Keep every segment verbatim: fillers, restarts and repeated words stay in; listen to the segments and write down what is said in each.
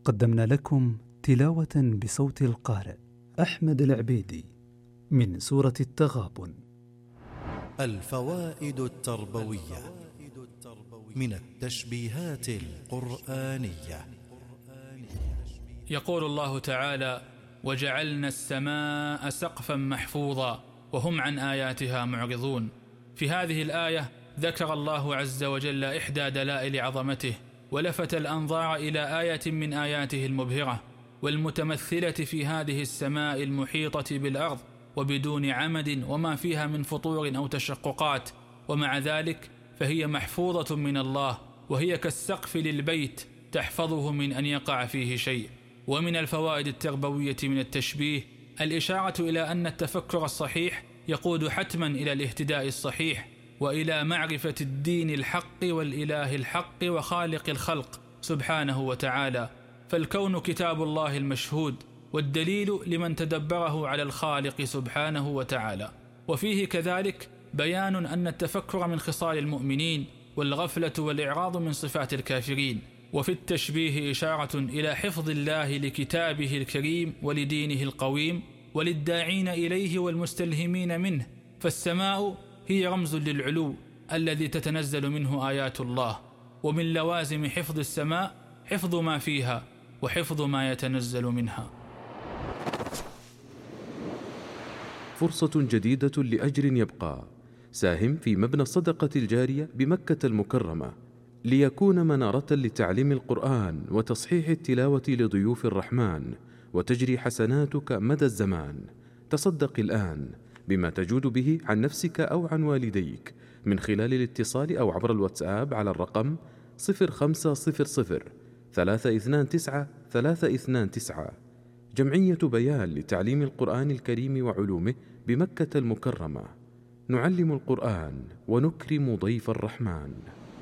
قدمنا لكم تلاوة بصوت القارئ أحمد العبيدي من سورة التغابن. الفوائد التربوية من التشبيهات القرآنية. يقول الله تعالى: وجعلنا السماء سقفا محفوظا وهم عن آياتها معرضون. في هذه الآية ذكر الله عز وجل إحدى دلائل عظمته، ولفت الأنظار إلى آية من آياته المبهرة والمتمثلة في هذه السماء المحيطة بالأرض وبدون عمد وما فيها من فطور أو تشققات، ومع ذلك فهي محفوظة من الله، وهي كالسقف للبيت تحفظه من أن يقع فيه شيء. ومن الفوائد التربوية من التشبيه الإشارة إلى أن التفكر الصحيح يقود حتما إلى الاهتداء الصحيح وإلى معرفة الدين الحق والإله الحق وخالق الخلق سبحانه وتعالى، فالكون كتاب الله المشهود والدليل لمن تدبره على الخالق سبحانه وتعالى. وفيه كذلك بيان أن التفكر من خصال المؤمنين والغفلة والإعراض من صفات الكافرين. وفي التشبيه إشارة إلى حفظ الله لكتابه الكريم ولدينه القويم وللداعين إليه والمستلهمين منه، فالسماء هي رمز للعلو الذي تتنزل منه آيات الله، ومن لوازم حفظ السماء حفظ ما فيها وحفظ ما يتنزل منها. فرصة جديدة لأجر يبقى. ساهم في مبنى الصدقة الجارية بمكة المكرمة ليكون منارة لتعليم القرآن وتصحيح التلاوة لضيوف الرحمن، وتجري حسناتك مدى الزمان. تصدق الآن بما تجود به عن نفسك أو عن والديك من خلال الاتصال أو عبر الواتساب على الرقم صفر خمسة صفر صفر ثلاثة اثنان تسعة ثلاثة اثنان تسعة. جمعية بيان لتعليم القرآن الكريم وعلومه بمكة المكرمة. نعلم القرآن ونكرم ضيف الرحمن.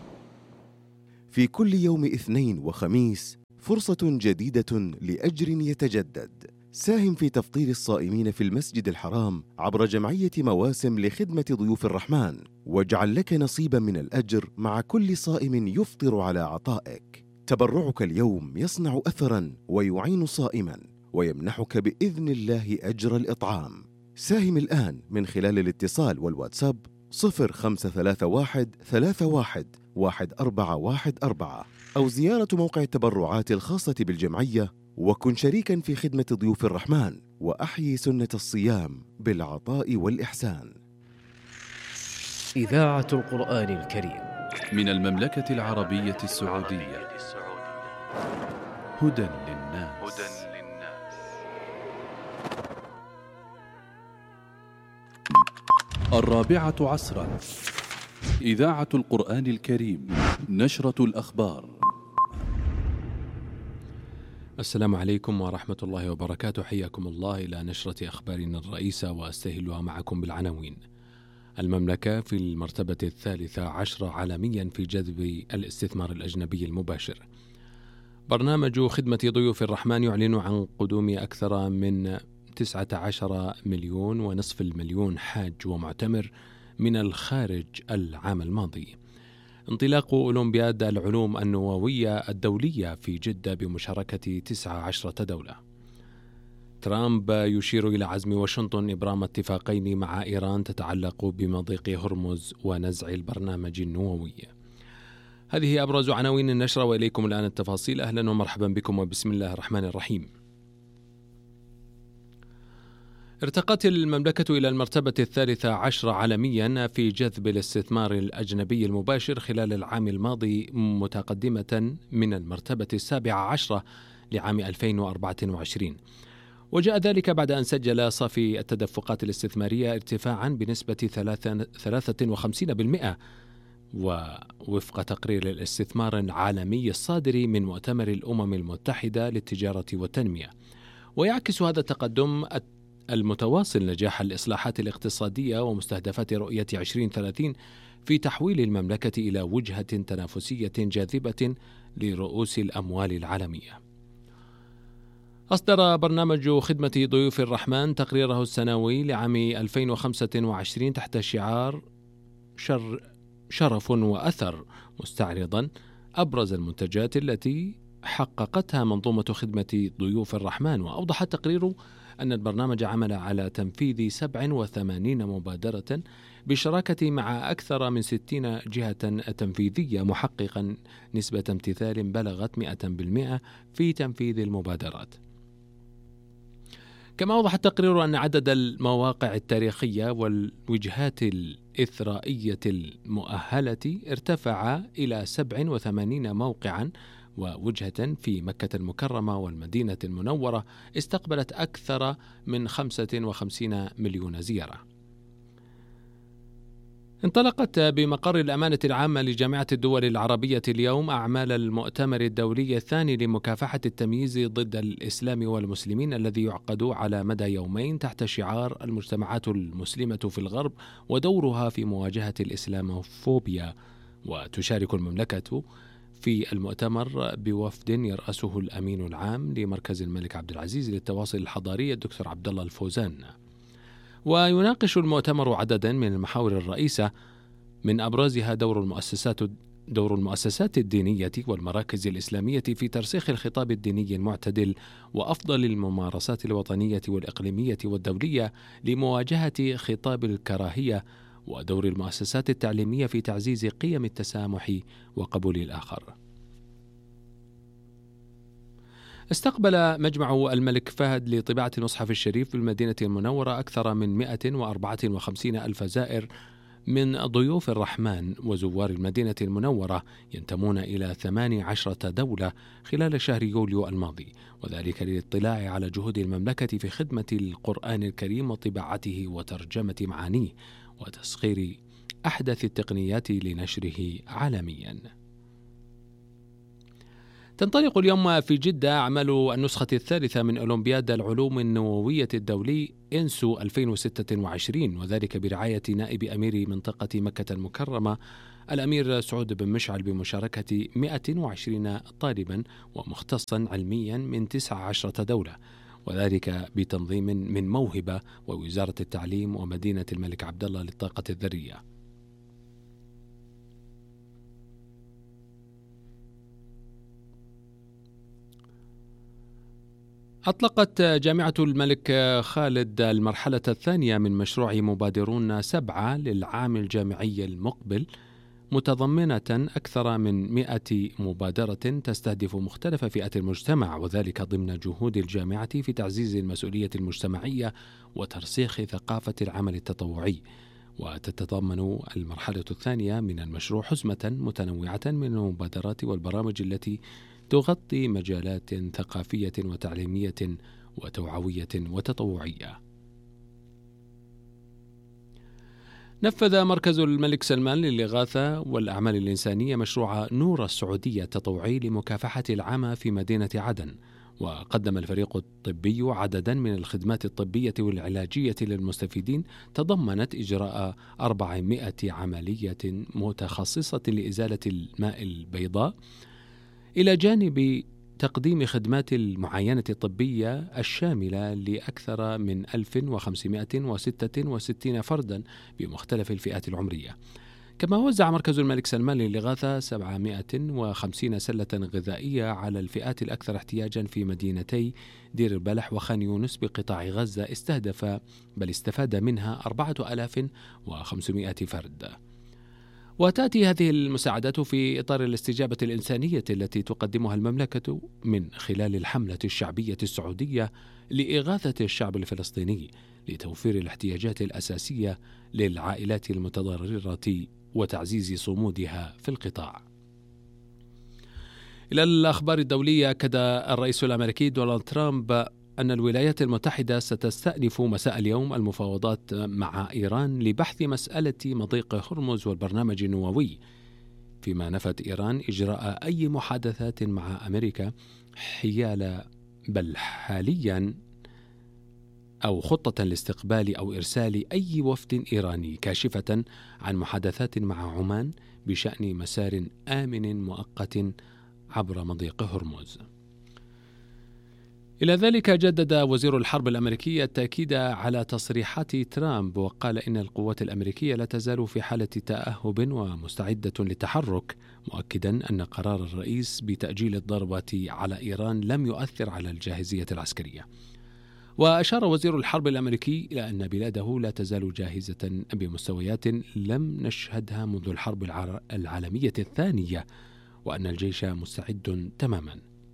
في كل يوم اثنين وخميس فرصة جديدة لأجر يتجدد. ساهم في تفطير الصائمين في المسجد الحرام عبر جمعية مواسم لخدمة ضيوف الرحمن، واجعل لك نصيبا من الأجر مع كل صائم يفطر على عطائك. تبرعك اليوم يصنع أثرا ويعين صائما ويمنحك بإذن الله أجر الإطعام. ساهم الآن من خلال الاتصال والواتساب صفر خمسة ثلاثة واحد ثلاثة واحد واحد أربعة واحد أربعة، أو زيارة موقع التبرعات الخاصة بالجمعية، وكن شريكا في خدمة ضيوف الرحمن وأحيي سنة الصيام بالعطاء والإحسان. إذاعة القرآن الكريم من المملكة العربية السعودية. هدى للناس. الرابعة عصرا. إذاعة القرآن الكريم. نشرة الأخبار. السلام عليكم ورحمة الله وبركاته. حياكم الله إلى نشرة أخبارنا الرئيسة، وأستهلها معكم بالعناوين. المملكة في المرتبة الثالثة عشرة عالميا في جذب الاستثمار الأجنبي المباشر. برنامج خدمة ضيوف الرحمن يعلن عن قدوم أكثر من تسعة عشر مليون ونصف المليون حاج ومعتمر من الخارج العام الماضي. انطلاق أولمبياد العلوم النووية الدولية في جدة بمشاركة تسعة عشرة دولة. ترامب يشير إلى عزم واشنطن إبرام اتفاقين مع إيران تتعلق بمضيق هرمز ونزع البرنامج النووي. هذه أبرز عناوين النشرة، وإليكم الآن التفاصيل. أهلا ومرحبا بكم وبسم الله الرحمن الرحيم. ارتقت المملكة إلى المرتبة الثالثة عشر عالميا في جذب الاستثمار الأجنبي المباشر خلال العام الماضي، متقدمة من المرتبة السابعة عشرة لعام ألفين وأربعة وعشرين. وجاء ذلك بعد أن سجل صافي التدفقات الاستثمارية ارتفاعا بنسبة ثلاثة وخمسين بالمئة، ووفق تقرير الاستثمار العالمي الصادر من مؤتمر الأمم المتحدة للتجارة والتنمية. ويعكس هذا التقدم المتواصل نجاح الإصلاحات الاقتصادية ومستهدفات رؤية عشرين ثلاثين في تحويل المملكة إلى وجهة تنافسية جاذبة لرؤوس الأموال العالمية. أصدر برنامج خدمة ضيوف الرحمن تقريره السنوي لعام ألفين وخمسة وعشرين تحت شعار شر شرف وأثر، مستعرضا أبرز المنتجات التي حققتها منظومة خدمة ضيوف الرحمن. وأوضح التقرير أن البرنامج عمل على تنفيذ سبع وثمانين مبادرة بشراكة مع أكثر من ستين جهة تنفيذية، محققا نسبة امتثال بلغت مئة بالمئة في تنفيذ المبادرات. كما أوضح التقرير أن عدد المواقع التاريخية والوجهات الإثرائية المؤهلة ارتفع إلى سبع وثمانين موقعا، ووجهة في مكة المكرمة والمدينة المنورة استقبلت أكثر من خمسة وخمسين مليون زيارة. انطلقت بمقر الأمانة العامة لجامعة الدول العربية اليوم أعمال المؤتمر الدولي الثاني لمكافحة التمييز ضد الإسلام والمسلمين، الذي يعقد على مدى يومين تحت شعار المجتمعات المسلمة في الغرب ودورها في مواجهة الإسلاموفوبيا. وتشارك المملكة في المؤتمر بوفد يرأسه الأمين العام لمركز الملك عبد العزيز للتواصل الحضاري الدكتور عبد الله الفوزان. ويناقش المؤتمر عددا من المحاور الرئيسة، من أبرزها دور المؤسسات دور المؤسسات الدينية والمراكز الإسلامية في ترسيخ الخطاب الديني المعتدل وأفضل الممارسات الوطنية والإقليمية والدولية لمواجهة خطاب الكراهية، ودور المؤسسات التعليمية في تعزيز قيم التسامح وقبول الآخر. استقبل مجمع الملك فهد لطباعة المصحف الشريف بالمدينة المنورة أكثر من مئة وأربعة وخمسين ألف زائر من ضيوف الرحمن وزوار المدينة المنورة ينتمون إلى ثماني عشرة دولة خلال شهر يوليو الماضي، وذلك للاطلاع على جهود المملكة في خدمة القرآن الكريم وطباعته وترجمة معانيه وتسخير أحدث التقنيات لنشره عالميا. تنطلق اليوم في جدة أعمال النسخة الثالثة من أولمبياد العلوم النووية الدولي إنسو ألفين وستة وعشرين، وذلك برعاية نائب أمير منطقة مكة المكرمة الأمير سعود بن مشعل بمشاركة مئة وعشرين طالبا ومختصا علميا من تسع عشرة دولة، وذلك بتنظيم من موهبة ووزارة التعليم ومدينة الملك عبدالله للطاقة الذرية. أطلقت جامعة الملك خالد المرحلة الثانية من مشروع مبادرون سبعة للعام الجامعي المقبل، متضمنة أكثر من مئة مبادرة تستهدف مختلف فئات المجتمع، وذلك ضمن جهود الجامعة في تعزيز المسؤولية المجتمعية وترسيخ ثقافة العمل التطوعي. وتتضمن المرحلة الثانية من المشروع حزمة متنوعة من المبادرات والبرامج التي تغطي مجالات ثقافية وتعليمية وتوعوية وتطوعية. نفذ مركز الملك سلمان للإغاثة والأعمال الإنسانية مشروع نور السعودية التطوعي لمكافحة العمى في مدينة عدن، وقدم الفريق الطبي عددا من الخدمات الطبية والعلاجية للمستفيدين، تضمنت إجراء أربعمائة عملية متخصصة لإزالة الماء البيضاء، إلى جانب تقديم خدمات المعاينة الطبية الشاملة لأكثر من ألف وخمسمائة وستة وستين فردا بمختلف الفئات العمرية. كما وزع مركز الملك سلمان للإغاثة سبعمائة وخمسين سلة غذائية على الفئات الأكثر احتياجا في مدينتي دير البلح وخان يونس بقطاع غزة، استهدف بل استفاد منها أربعة آلاف وخمسمائة فرد. وتأتي هذه المساعدات في إطار الاستجابة الإنسانية التي تقدمها المملكة من خلال الحملة الشعبية السعودية لإغاثة الشعب الفلسطيني لتوفير الاحتياجات الأساسية للعائلات المتضررة وتعزيز صمودها في القطاع. إلى الأخبار الدولية، أكد الرئيس الأمريكي دونالد ترامب أن الولايات المتحدة ستستأنف مساء اليوم المفاوضات مع إيران لبحث مسألة مضيق هرمز والبرنامج النووي، فيما نفت إيران إجراء أي محادثات مع أمريكا حيال بل حاليا أو خطة لاستقبال أو إرسال أي وفد إيراني، كاشفة عن محادثات مع عمان بشأن مسار آمن مؤقت عبر مضيق هرمز. إلى ذلك جدد وزير الحرب الأمريكي التأكيد على تصريحات ترامب، وقال إن القوات الأمريكية لا تزال في حالة تأهب ومستعدة للتحرك، مؤكدا أن قرار الرئيس بتأجيل الضربة على إيران لم يؤثر على الجاهزية العسكرية. وأشار وزير الحرب الأمريكي إلى أن بلاده لا تزال جاهزة بمستويات لم نشهدها منذ الحرب العالمية الثانية، وأن الجيش مستعد تماما.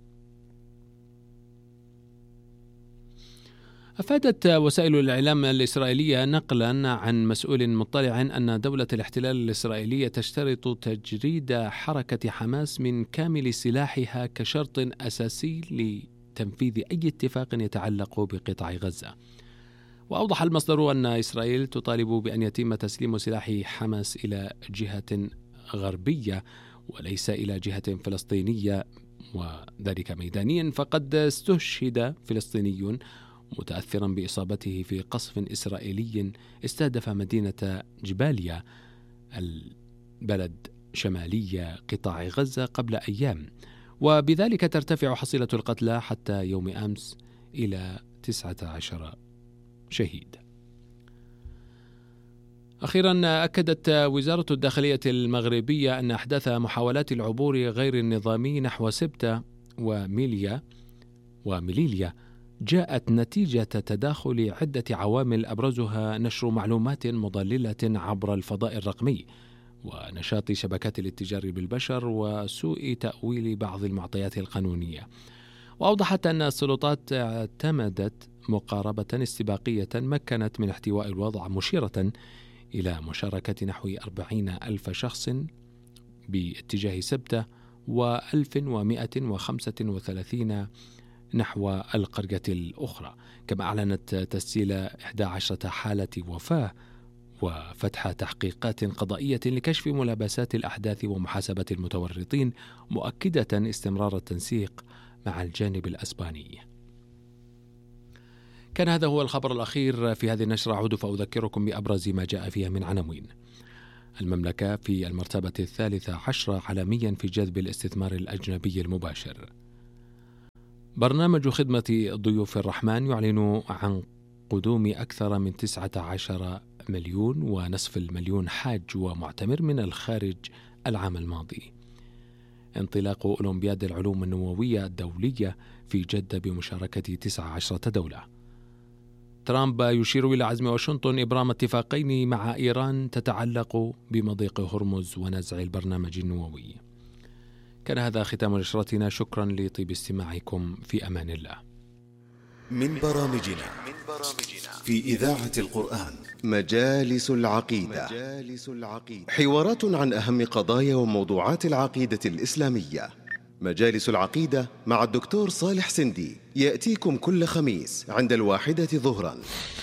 أفادت وسائل الإعلام الإسرائيلية نقلا عن مسؤول مطلع أن دولة الاحتلال الإسرائيلية تشترط تجريد حركة حماس من كامل سلاحها كشرط أساسي لتنفيذ أي اتفاق يتعلق بقطاع غزة. وأوضح المصدر أن إسرائيل تطالب بأن يتم تسليم سلاح حماس إلى جهة غربية وليس إلى جهة فلسطينية، وذلك ميدانيا، فقد استشهد فلسطيني متأثرا بإصابته في قصف إسرائيلي استهدف مدينة جباليا البلد شمالي قطاع غزة قبل أيام، وبذلك ترتفع حصيلة القتلى حتى يوم أمس إلى تسعة عشر شهيد. أخيرا، أكدت وزارة الداخلية المغربية أن أحداث محاولات العبور غير النظامي نحو سبتة وميليا وميليليا جاءت نتيجة تداخل عدة عوامل أبرزها نشر معلومات مضللة عبر الفضاء الرقمي، ونشاط شبكات الاتجار بالبشر، وسوء تأويل بعض المعطيات القانونية. وأوضحت أن السلطات اعتمدت مقاربة استباقية مكنت من احتواء الوضع، مشيرة إلى مشاركة نحو أربعين ألف شخص باتجاه سبتة وألف ومائة وخمسة وثلاثين نحو القرية الأخرى، كما أعلنت تسجيل إحدى عشرة حالة وفاة وفتح تحقيقات قضائية لكشف ملابسات الأحداث ومحاسبة المتورطين، مؤكدة استمرار التنسيق مع الجانب الأسباني. كان هذا هو الخبر الأخير في هذه النشرة. أعود فأذكركم بأبرز ما جاء فيها من عناوين. المملكة في المرتبة الثالثة عشرة عالميا في جذب الاستثمار الأجنبي المباشر. برنامج خدمة ضيوف الرحمن يعلن عن قدوم أكثر من تسعة عشر مليون ونصف المليون حاج ومعتمر من الخارج العام الماضي. انطلاق أولمبياد العلوم النووية الدولية في جدة بمشاركة تسعة عشرة دولة. ترامب يشير إلى عزم واشنطن إبرام اتفاقين مع إيران تتعلق بمضيق هرمز ونزع البرنامج النووي. كان هذا ختام نشرتنا، شكرا لطيب استماعكم، في أمان الله. من برامجنا في إذاعة القرآن مجالس العقيدة. حوارات عن أهم قضايا وموضوعات العقيدة الإسلامية. مجالس العقيدة مع الدكتور صالح سندي يأتيكم كل خميس عند الواحدة ظهرا.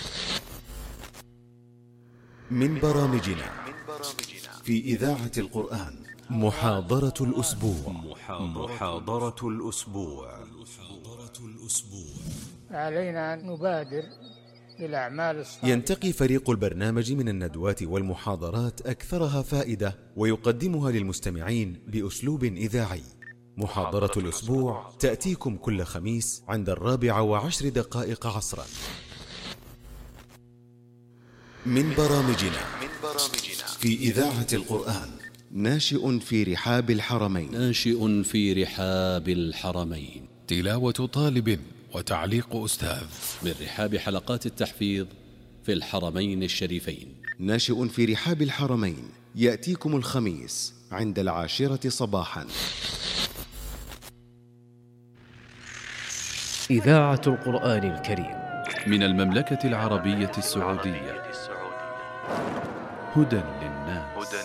من برامجنا في إذاعة القرآن محاضرة الأسبوع. محاضرة الأسبوع. علينا أن نبادر بالأعمال الصالحة. ينتقي فريق البرنامج من الندوات والمحاضرات أكثرها فائدة ويقدمها للمستمعين بأسلوب إذاعي. محاضرة الأسبوع تأتيكم كل خميس عند الرابعة وعشر دقائق عصرا. من برامجنا في إذاعة القرآن ناشئ في رحاب الحرمين. ناشئ في رحاب الحرمين. تلاوة طالب وتعليق أستاذ من رحاب حلقات التحفيظ في الحرمين الشريفين. ناشئ في رحاب الحرمين يأتيكم الخميس عند العاشرة صباحا. إذاعة القرآن الكريم من المملكة العربية السعودية. هدى للناس.